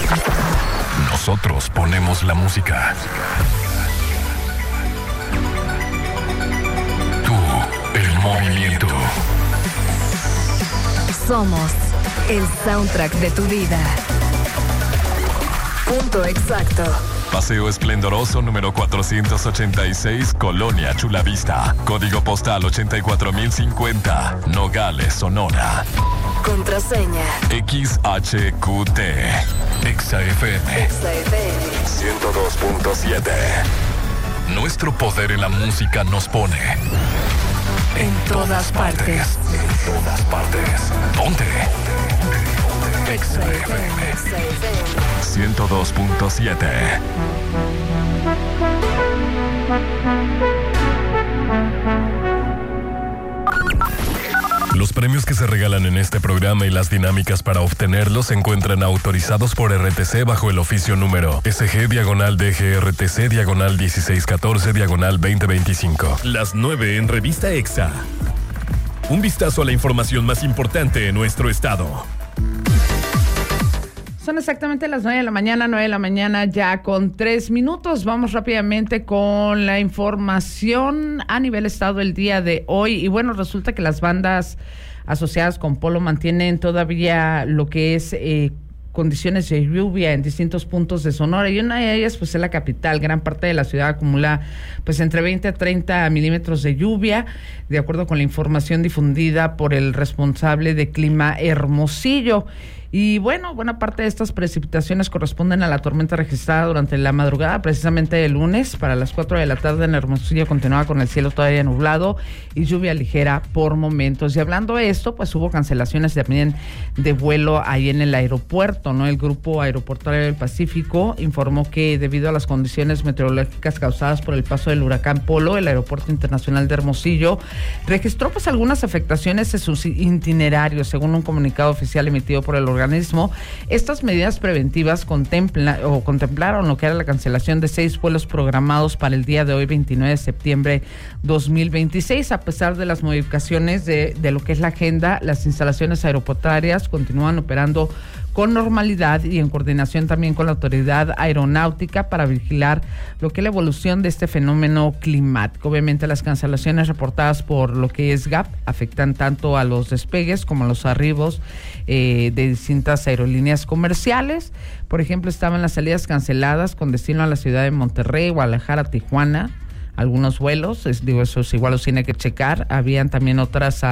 Nosotros ponemos la música. Tú, el movimiento. Somos el soundtrack de tu vida. Punto exacto. Paseo Esplendoroso número 486, Colonia Chulavista. Código postal 84050, Nogales, Sonora. Contraseña XHQT. XFM 102.7. Nuestro poder en la música nos pone en todas partes. En todas partes. Ponte. XFM 102.7. Los premios que se regalan en este programa y las dinámicas para obtenerlos se encuentran autorizados por RTC bajo el oficio número SG-DGRTC/1614/2025. Las 9 en Revista EXA. Un vistazo a la información más importante en nuestro estado. Son exactamente las 9 de la mañana ya con 3 minutos. Vamos rápidamente con la información a nivel estado el día de hoy. Y bueno, resulta que las bandas asociadas con Polo mantienen todavía lo que es condiciones de lluvia en distintos puntos de Sonora, y una de ellas pues es la capital. Gran parte de la ciudad acumula pues entre 20 a 30 milímetros de lluvia, de acuerdo con la información difundida por el responsable de clima Hermosillo. Y bueno, buena parte de estas precipitaciones corresponden a la tormenta registrada durante la madrugada, precisamente el lunes. Para las 4 de la tarde en Hermosillo continuaba con el cielo todavía nublado y lluvia ligera por momentos. Y hablando de esto, pues hubo cancelaciones también de vuelo ahí en el aeropuerto, ¿no? El Grupo Aeroportuario del Pacífico informó que debido a las condiciones meteorológicas causadas por el paso del huracán Polo, el Aeropuerto Internacional de Hermosillo registró pues algunas afectaciones en sus itinerarios, según un comunicado oficial emitido por el organismo. Estas medidas preventivas contemplaron lo que era la cancelación de 6 vuelos programados para el día de hoy, 29 de septiembre 2026. A pesar de las modificaciones de lo que es la agenda, las instalaciones aeroportuarias continúan operando con normalidad y en coordinación también con la autoridad aeronáutica para vigilar lo que es la evolución de este fenómeno climático. Obviamente las cancelaciones reportadas por lo que es GAP afectan tanto a los despegues como a los arribos de distintas aerolíneas comerciales. Por ejemplo, estaban las salidas canceladas con destino a la ciudad de Monterrey, Guadalajara, Tijuana, algunos vuelos, eso es igual, los tiene que checar. Habían también otros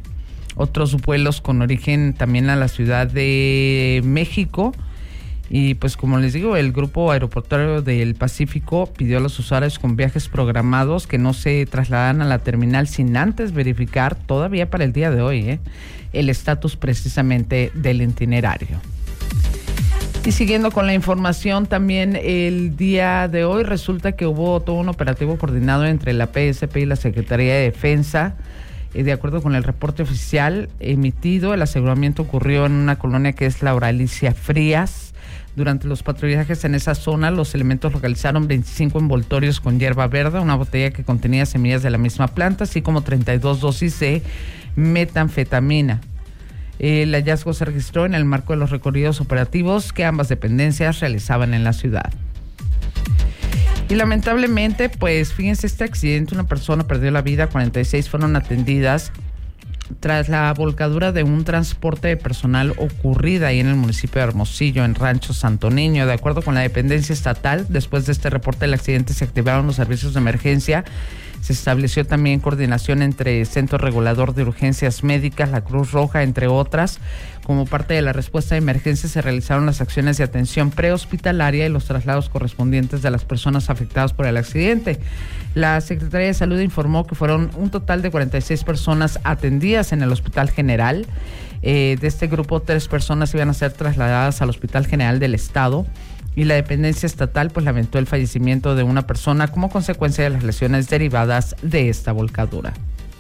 vuelos con origen también a la Ciudad de México. Y pues como les digo, el Grupo Aeroportuario del Pacífico pidió a los usuarios con viajes programados que no se trasladaran a la terminal sin antes verificar, todavía para el día de hoy, el estatus precisamente del itinerario. Y siguiendo con la información, también el día de hoy resulta que hubo todo un operativo coordinado entre la PSP y la Secretaría de Defensa. De acuerdo con el reporte oficial emitido, el aseguramiento ocurrió en una colonia que es la Oralicia Frías. Durante los patrullajes en esa zona, los elementos localizaron 25 envoltorios con hierba verde, una botella que contenía semillas de la misma planta, así como 32 dosis de metanfetamina. El hallazgo se registró en el marco de los recorridos operativos que ambas dependencias realizaban en la ciudad. Y lamentablemente, pues fíjense, este accidente, una persona perdió la vida, 46 fueron atendidas tras la volcadura de un transporte de personal ocurrida ahí en el municipio de Hermosillo, en Rancho Santo Niño. De acuerdo con la dependencia estatal, después de este reporte del accidente se activaron los servicios de emergencia. Se estableció también coordinación entre Centro Regulador de Urgencias Médicas, la Cruz Roja, entre otras. Como parte de la respuesta de emergencia se realizaron las acciones de atención prehospitalaria y los traslados correspondientes de las personas afectadas por el accidente. La Secretaría de Salud informó que fueron un total de 46 personas atendidas en el Hospital General. De este grupo, 3 personas iban a ser trasladadas al Hospital General del Estado. Y la dependencia estatal pues lamentó el fallecimiento de una persona como consecuencia de las lesiones derivadas de esta volcadura.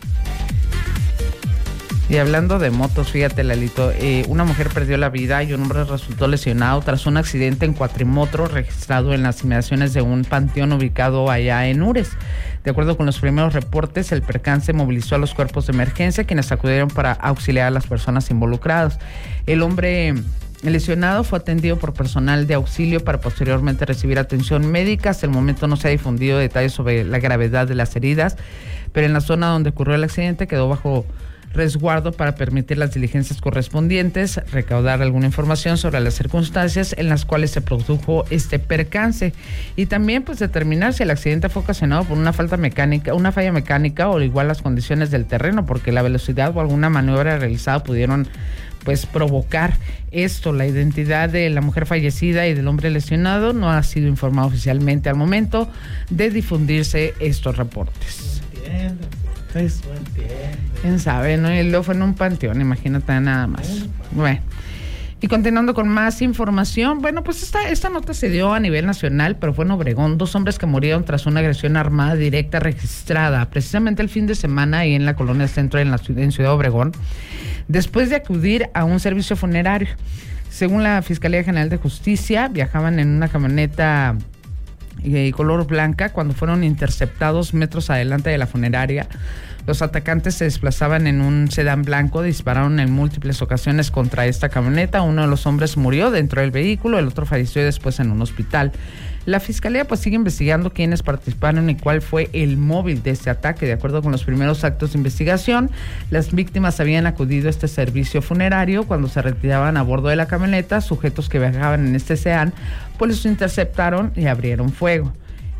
Y hablando de motos, fíjate, Lalito, una mujer perdió la vida y un hombre resultó lesionado tras un accidente en cuatrimotro registrado en las inmediaciones de un panteón ubicado allá en Ures. De acuerdo con los primeros reportes, el percance movilizó a los cuerpos de emergencia, quienes acudieron para auxiliar a las personas involucradas. El hombre El lesionado fue atendido por personal de auxilio para posteriormente recibir atención médica. Hasta el momento no se ha difundido detalles sobre la gravedad de las heridas, pero en la zona donde ocurrió el accidente quedó bajo resguardo para permitir las diligencias correspondientes, recaudar alguna información sobre las circunstancias en las cuales se produjo este percance y también pues determinar si el accidente fue ocasionado por una falla mecánica o igual las condiciones del terreno, porque la velocidad o alguna maniobra realizada pudieron pues provocar esto. La identidad de la mujer fallecida y del hombre lesionado no ha sido informada oficialmente al momento de difundirse estos reportes. Pues, quién sabe, ¿no? Y luego fue en un panteón, imagínate nada más. Bueno, y continuando con más información, bueno, pues esta nota se dio a nivel nacional, pero fue en Obregón. 2 hombres que murieron tras una agresión armada directa registrada precisamente el fin de semana ahí en la colonia Centro en Ciudad Obregón, después de acudir a un servicio funerario. Según la Fiscalía General de Justicia, viajaban en una camioneta color blanca cuando fueron interceptados metros adelante de la funeraria. Los atacantes se desplazaban en un sedán blanco, dispararon en múltiples ocasiones contra esta camioneta. Uno de los hombres murió dentro del vehículo, el otro falleció después en un hospital. La Fiscalía pues sigue investigando quiénes participaron y cuál fue el móvil de este ataque. De acuerdo con los primeros actos de investigación, las víctimas habían acudido a este servicio funerario cuando se retiraban a bordo de la camioneta. Sujetos que viajaban en este sedán pues los interceptaron y abrieron fuego.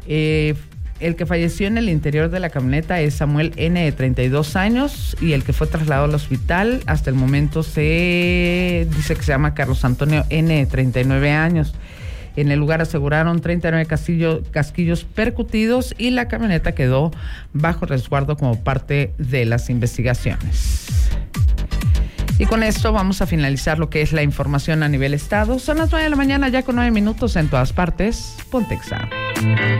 El que falleció en el interior de la camioneta es Samuel N., de 32 años, y el que fue trasladado al hospital hasta el momento se dice que se llama Carlos Antonio N., de 39 años. En el lugar aseguraron 39 casquillos percutidos y la camioneta quedó bajo resguardo como parte de las investigaciones. Y con esto vamos a finalizar lo que es la información a nivel estado. Son las 9 de la mañana, ya con 9 minutos en todas partes. Pontexa.